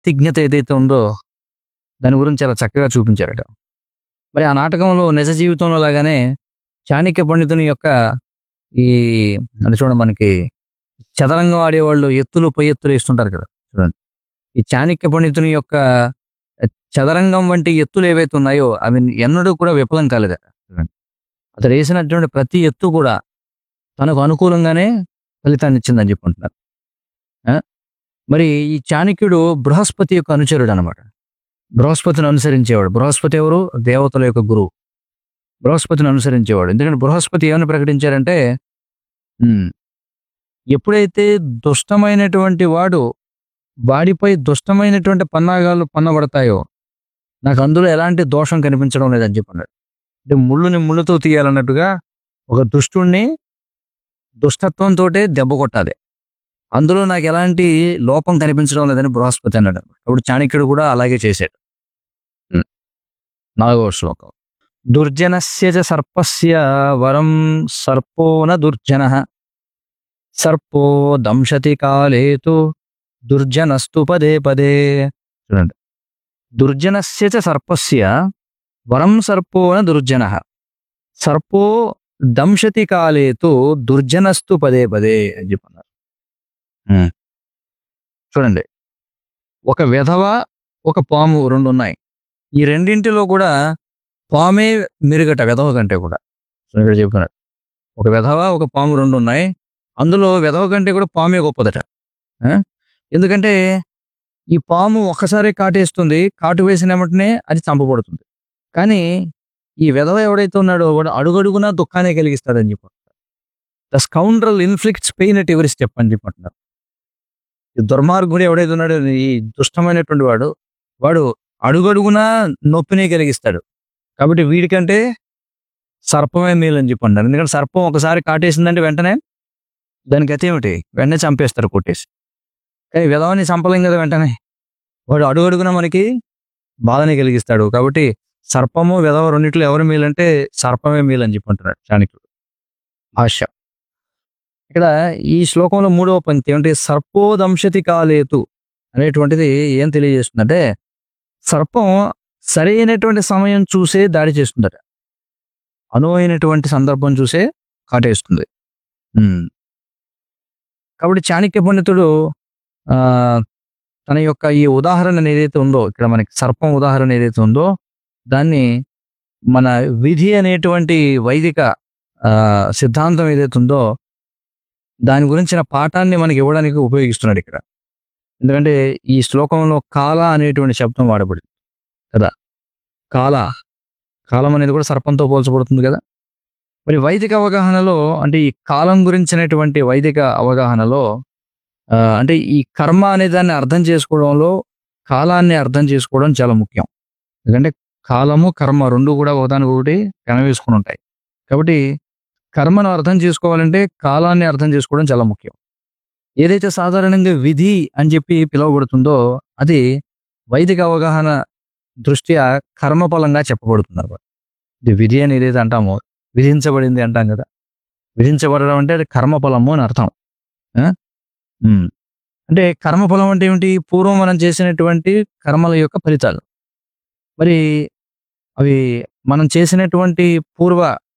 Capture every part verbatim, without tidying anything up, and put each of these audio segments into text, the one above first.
నీతిజ్ఞత ఏదైతే ఉందో దాని గురించి చాలా చక్కగా చూపించారట. మరి ఆ నాటకంలో నిజ జీవితంలో లాగానే చాణక్య పండితుని యొక్క ఈ అంటే చూడండి మనకి చదరంగం ఆడేవాళ్ళు ఎత్తులు పై ఎత్తులు వేస్తుంటారు కదా చూడండి. ఈ చాణక్య పండితుని యొక్క చదరంగం వంటి ఎత్తులు ఏవైతే ఉన్నాయో అవి ఎన్నడూ కూడా విఫలం కాలేదట చూడండి. అతడు వేసినటువంటి ప్రతి ఎత్తు కూడా తనకు అనుకూలంగానే ఫలితాన్ని ఇచ్చిందని చెప్పుకుంటున్నారు. ఆ? మరి ఈ చాణక్యుడు బృహస్పతి యొక్క అనుచరుడు అనమాట. బృహస్పతిని అనుసరించేవాడు. బృహస్పతి ఎవరు? దేవతల యొక్క గురువు. బృహస్పతిని అనుసరించేవాడు. ఎందుకంటే బృహస్పతి ఏమని ప్రకటించారంటే ఉమ్, ఎప్పుడైతే దుష్టమైనటువంటి వాడు వాడిపై దుష్టమైనటువంటి పన్నాగాలు పన్నబడతాయో నాకు అందులో ఎలాంటి దోషం కనిపించడం లేదని చెప్పన్నాడు. అంటే ముళ్ళుని ముళ్ళుతో తీయాలన్నట్టుగా ఒక దుష్టుణ్ణి దుష్టత్వంతో దెబ్బ కొట్టాలి, అందులో నాకు ఎలాంటి లోపం కనిపించడం లేదని బృహస్పతి అన్నాడు. అప్పుడు చాణక్యుడు కూడా అలాగే చేశాడు. ఉమ్, నాలుగవ శ్లోకం. దుర్జనస్య చ సర్పస్య వరం సర్పో న దుర్జనః సర్పో దంశతి కాలేతు దుర్జనస్తు పదే పదే. చూడండి, దుర్జనస్య చ సర్పస్య వరం సర్పో న దుర్జనః సర్పో దంశతి కాలేతు దుర్జనస్తు పదే పదే అని చెప్పన్నారు. ఉమ్, చూడండి, ఒక విధవ ఒక పాము రెండు ఉన్నాయి. ఈ రెండింటిలో కూడా పామే మెరుగట విధవ కంటే కూడా. సో ఇక్కడ చెప్తున్నాడు, ఒక విధవ ఒక పాము రెండు ఉన్నాయి, అందులో విధవ కంటే కూడా పామే గొప్పదట. ఆ? ఎందుకంటే ఈ పాము ఒక్కసారి కాటేస్తుంది, కాటు వేసిన వెంటనే అది చంపబడుతుంది. కానీ ఈ విధవ ఎవడైతే ఉన్నాడో వాడు అడుగడుగునా దుఃఖాన్ని కలిగిస్తాడని చెప్పంటారు. The scoundrel ఇన్ఫ్లిక్ట్స్ pain at every step అని చెప్పంటున్నారు. ఈ దుర్మార్గుడు ఎవడైతే ఉన్నాడో, ఈ దుష్టమైనటువంటి వాడు వాడు అడుగడుగునా నొప్పిని కలిగిస్తాడు. కాబట్టి వీడికంటే సర్పమే మేలు అని చెప్పి అంటారు. ఎందుకంటే సర్పం ఒకసారి కాటేసిందంటే వెంటనే దాని గతి ఏమిటి? వెంటనే చంపేస్తారు కొట్టేసి. కానీ విధవని చంపలేం కదా వెంటనే. వాడు అడుగడుగునా మనకి బాధని కలిగిస్తాడు. కాబట్టి సర్పము విధవ రెండిట్లో ఎవరు మేలు అంటే సర్పమే మేలు అని చెప్పి అంటున్నాడు చాణక్యుడు. భాష్య. ఇక్కడ ఈ శ్లోకంలో మూడవ పంక్తి ఏమంటే సర్పోదంశతి కాలేతు అనేటువంటిది ఏం తెలియజేస్తుందంటే సర్పం సరైనటువంటి సమయం చూసే దాడి చేస్తుందట. అనువైనటువంటి సందర్భం చూసే కాటేస్తుంది. ఉమ్. కాబట్టి చాణక్య పండితుడు ఆ తన యొక్క ఈ ఉదాహరణ ఏదైతే ఉందో, ఇక్కడ మనకి సర్పం ఉదాహరణ ఏదైతే ఉందో దాన్ని మన విధి అనేటువంటి వైదిక ఆ సిద్ధాంతం ఏదైతే ఉందో దాని గురించిన పాఠాన్ని మనకి ఇవ్వడానికి ఉపయోగిస్తున్నాడు ఇక్కడ. ఎందుకంటే ఈ శ్లోకంలో కాల అనేటువంటి శబ్దం వాడబడింది కదా. కాల కాలం అనేది కూడా సర్పంతో పోల్చబడుతుంది కదా. మరి వైదిక అవగాహనలో అంటే ఈ కాలం గురించినటువంటి వైదిక అవగాహనలో ఆ, అంటే ఈ కర్మ అనే దాన్ని అర్థం చేసుకోవడంలో కాలాన్ని అర్థం చేసుకోవడం చాలా ముఖ్యం. ఎందుకంటే కాలము కర్మ రెండు కూడా ఒకదానికొకటి కనవేసుకుని ఉంటాయి. కాబట్టి కర్మను అర్థం చేసుకోవాలంటే కాలాన్ని అర్థం చేసుకోవడం చాలా ముఖ్యం. ఏదైతే సాధారణంగా విధి అని చెప్పి పిలువబడుతుందో అది వైదిక అవగాహన దృష్ట్యా కర్మఫలంగా చెప్పబడుతుంది అన్నమాట. ఇది విధి అని ఏదైతే అంటామో, విధించబడింది అంటాం కదా. విధించబడడం అంటే అది కర్మఫలము అని అర్థం. ఆ? ఉమ్. అంటే కర్మఫలం అంటే ఏమిటి? పూర్వం మనం చేసినటువంటి కర్మల యొక్క ఫలితాలు. మరి అవి మనం చేసినటువంటి పూర్వ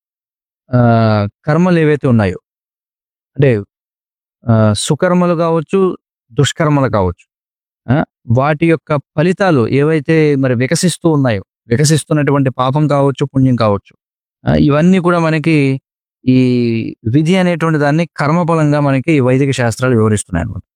ఆ, కర్మలు ఏవైతే ఉన్నాయో అంటే ఆ, సుకర్మలు కావచ్చు, దుష్కర్మలు కావచ్చు, ఆ, వాటి యొక్క ఫలితాలు ఏవైతే మరి వికసిస్తూ ఉన్నాయో, వికసిస్తున్నటువంటి పాపం కావచ్చు, పుణ్యం కావచ్చు, ఆ, ఇవన్నీ కూడా మనకి ఈ విధి అనేటువంటి దాన్ని కర్మఫలంగా మనకి వైదిక శాస్త్రాలు వివరిస్తున్నాయి అన్నమాట.